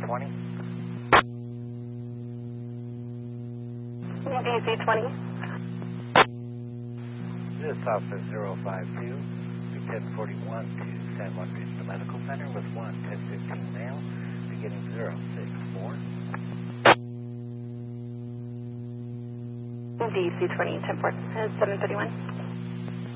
20. DC 20. This is Officer 052, 1041 to San Juan Regional Medical Center with 1015 male, beginning 064. DC 20, 10-4, 731.